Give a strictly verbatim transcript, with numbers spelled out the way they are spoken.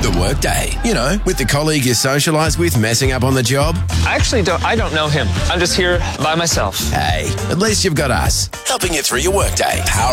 The workday. You know, with the colleague you socialise with messing up on the job. I actually don't, I don't know him. I'm just here by myself. Hey, at least you've got us, helping you through your workday. Power